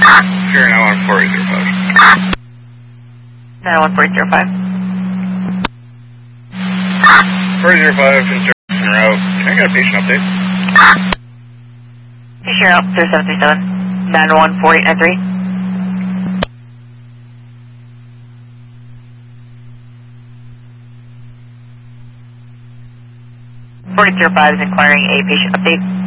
Sure, now on 4005. 91405. 4005, instruction route. Can I get a patient update? Patient route 3737. 914893. 4005 is inquiring a patient update.